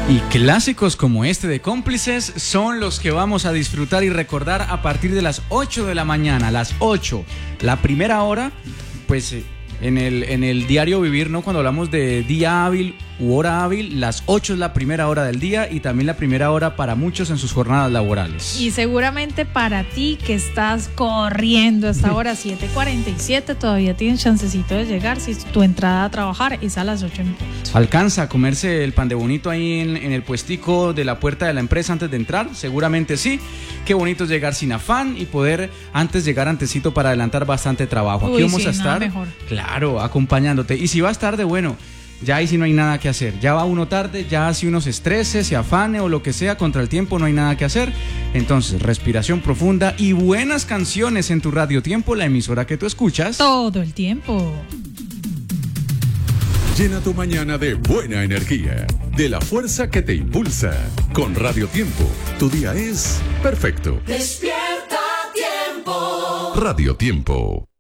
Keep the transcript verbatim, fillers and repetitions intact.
Y clásicos como este de Cómplices son los que vamos a disfrutar y recordar a partir de las ocho de la mañana, las ocho. La primera hora, pues en el, en el diario vivir, ¿no? Cuando hablamos de día hábil u hora hábil, las ocho es la primera hora del día y también la primera hora para muchos en sus jornadas laborales. Y seguramente para ti que estás corriendo hasta ahora siete cuarenta y siete, todavía tienes chancecito de llegar si tu entrada a trabajar es a las ocho en punto. ¿Alcanza a comerse el pan de bonito ahí en, en el puestico de la puerta de la empresa antes de entrar? Seguramente sí. Qué bonito es llegar sin afán y poder antes llegar antesito para adelantar bastante trabajo. Aquí Uy, vamos sí, a estar, mejor. Claro, acompañándote. Y si vas tarde, bueno, ya ahí sí no hay nada que hacer. Ya va uno tarde, ya hace unos estreses, se afane o lo que sea, contra el tiempo no hay nada que hacer. Entonces, respiración profunda y buenas canciones en tu Radio Tiempo, la emisora que tú escuchas todo el tiempo. Llena tu mañana de buena energía, de la fuerza que te impulsa. Con Radio Tiempo, tu día es perfecto. Despierta Tiempo. Radio Tiempo.